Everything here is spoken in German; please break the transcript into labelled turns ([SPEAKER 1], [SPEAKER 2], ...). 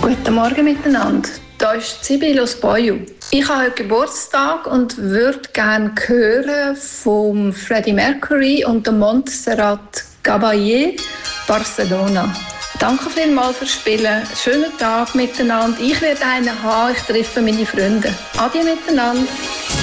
[SPEAKER 1] Guten Morgen miteinander. Hier ist Sibyl aus Boyu. Ich habe heute Geburtstag und würde gerne hören vom Freddie Mercury und der Montserrat Caballé, Barcelona. Danke vielmals fürs Spielen. Schönen Tag miteinander. Ich werde einen haben, ich treffe meine Freunde. Adieu miteinander.